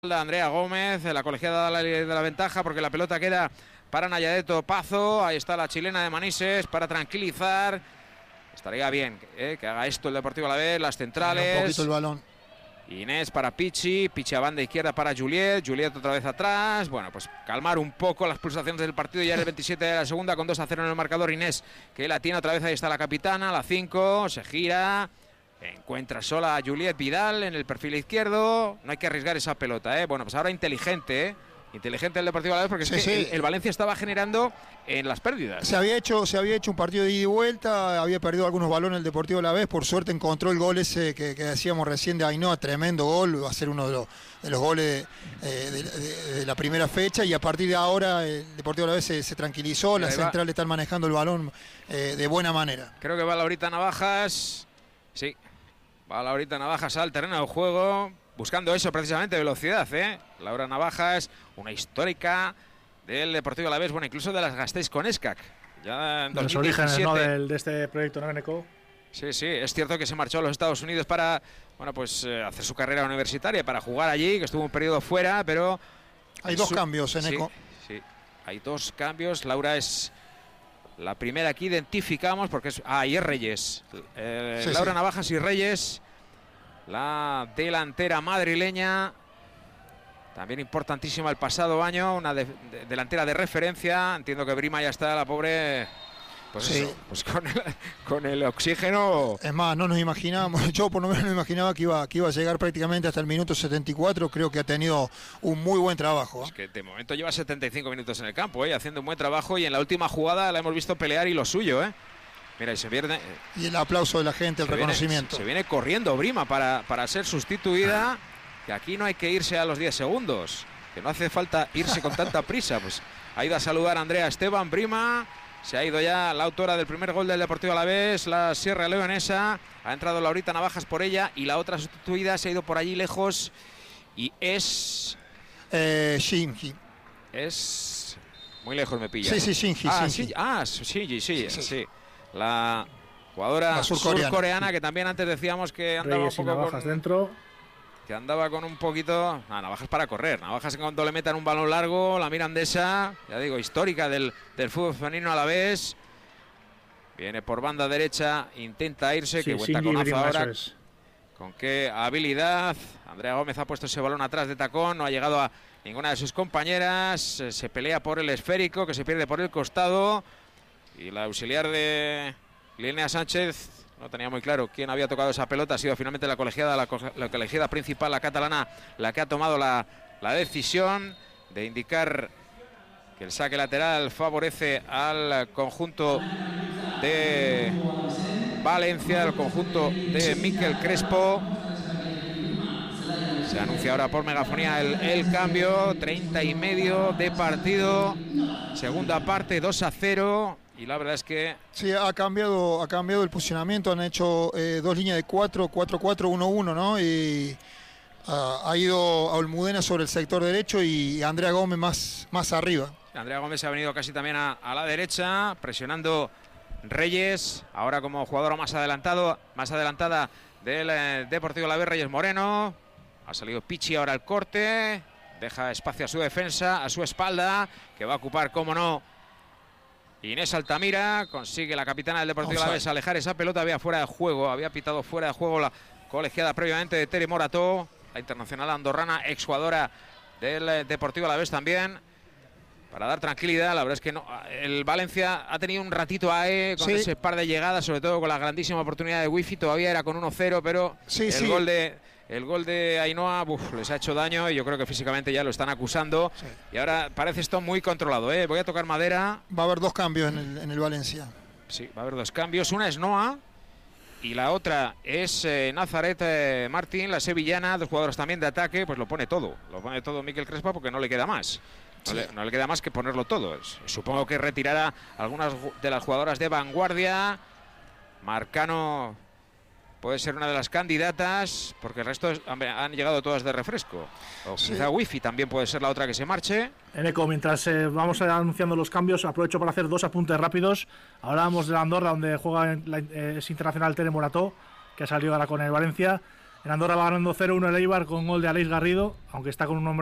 Andrea Gómez, la colegiada de la ventaja porque la pelota queda para Nayadeto Pazo. Ahí está la chilena de Manises para tranquilizar. Estaría bien que haga esto el Deportivo Alavés, las centrales. Un poquito el balón. Inés para Pichi, Pichi a banda izquierda para Juliet, Juliet otra vez atrás. Bueno, pues calmar un poco las pulsaciones del partido. Ya en el 27 de la segunda con 2-0 en el marcador. Inés que la tiene otra vez, ahí está la capitana, la 5, se gira. Encuentra sola a Juliet Vidal en el perfil izquierdo. No hay que arriesgar esa pelota, Bueno, pues ahora inteligente, Inteligente el Deportivo Alavés porque el Valencia estaba generando en las pérdidas. Se había hecho un partido de ida y vuelta, había perdido algunos balones el Deportivo Alavés, por suerte encontró el gol ese que decíamos recién de Ainhoa, tremendo gol, va a ser uno de los goles de la primera fecha, y a partir de ahora el Deportivo Alavés se tranquilizó, las centrales están manejando el balón de buena manera. Creo que va Laurita Navajas, sí, va Laurita Navajas al terreno de juego, buscando eso precisamente, velocidad, Laura Navajas, una histórica del Deportivo Alavés, bueno, incluso de las Gasteiz con Escac. Ya en 2017. Los orígenes, ¿no?, de este proyecto, ¿no, Eneco? Sí, es cierto que se marchó a los Estados Unidos para, bueno, pues hacer su carrera universitaria, para jugar allí, que estuvo un periodo fuera, pero... Hay dos cambios, Eneco. Sí, hay dos cambios. Laura es la primera que identificamos, porque es... y es Reyes. Laura Navajas y Reyes, la delantera madrileña, también importantísima el pasado año, una delantera de referencia. Entiendo que Brima ya está, la pobre, pues sí, eso, pues con el oxígeno. Es más, no nos imaginábamos, yo por lo menos no me imaginaba que iba a llegar prácticamente hasta el minuto 74, creo que ha tenido un muy buen trabajo. Es que de momento lleva 75 minutos en el campo, haciendo un buen trabajo, y en la última jugada la hemos visto pelear y lo suyo, Mira, y se pierde. Y el aplauso de la gente, el reconocimiento. Se viene corriendo Brima para ser sustituida, que aquí no hay que irse a los 10 segundos, que no hace falta irse con tanta prisa. Pues ha ido a saludar a Andrea Esteban Brima, se ha ido ya la autora del primer gol del Deportivo Alavés, la Sierra Leonesa, ha entrado Laurita Navajas por ella, y la otra sustituida se ha ido por allí lejos, y es... Shinji. Es... Muy lejos me pilla. Sí, Shinji. Sí. La jugadora surcoreana, que también antes decíamos que andaba Reyes un poco Navajas dentro. Que andaba con un poquito... Navajas para correr. Navajas, cuando le metan un balón largo, la mirandesa, ya digo, histórica del fútbol femenino alavés. Viene por banda derecha, intenta irse, que buen taconazo ahora. Con qué habilidad. Andrea Gómez ha puesto ese balón atrás de tacón, no ha llegado a ninguna de sus compañeras. Se pelea por el esférico, que se pierde por el costado. Y la auxiliar de Linnea Sánchez no tenía muy claro quién había tocado esa pelota. Ha sido finalmente la colegiada principal, la catalana, la que ha tomado la decisión de indicar que el saque lateral favorece al conjunto de Valencia, al conjunto de Miquel Crespo. Se anuncia ahora por megafonía el cambio. 30 y medio de partido, segunda parte, 2-0. Y la verdad es que... Sí, ha cambiado el posicionamiento, han hecho dos líneas de 4-4-1-1, ¿no? Y ha ido a Almudena sobre el sector derecho y Andrea Gómez más arriba. Andrea Gómez se ha venido casi también a la derecha, presionando Reyes, ahora como jugadora más adelantada del Deportivo Alavés. Reyes Moreno, ha salido Pichi ahora al corte, deja espacio a su defensa, a su espalda, que va a ocupar, cómo no, Inés Altamira. Consigue la capitana del Deportivo Alavés alejar esa pelota. Había pitado fuera de juego la colegiada previamente de Tere Morató, la internacional andorrana, exjugadora del Deportivo Alavés también, para dar tranquilidad. La verdad es que no, el Valencia ha tenido un ratito con ese par de llegadas, sobre todo con la grandísima oportunidad de Wifi. Todavía era con 1-0, pero el gol de Ainhoa les ha hecho daño, y yo creo que físicamente ya lo están acusando. Y ahora parece esto muy controlado. Voy a tocar madera. Va a haber dos cambios en el Valencia. Sí, va a haber dos cambios. Una es Noa y la otra es Nazaret Martín, la sevillana, dos jugadores también de ataque. Pues lo pone todo Miquel Crespo, porque no le queda más. No le queda más que ponerlo todo. Supongo que retirará algunas de las jugadoras de vanguardia. Marcano puede ser una de las candidatas, porque el resto han llegado todas de refresco. O quizá Wifi también puede ser la otra que se marche. Eneco, mientras vamos anunciando los cambios, aprovecho para hacer dos apuntes rápidos. Hablábamos de la Andorra, donde juega es internacional Tere Morató, que ha salido ahora con el Valencia. En Andorra va ganando 0-1 el Eibar con gol de Aleix Garrido, aunque está con un hombre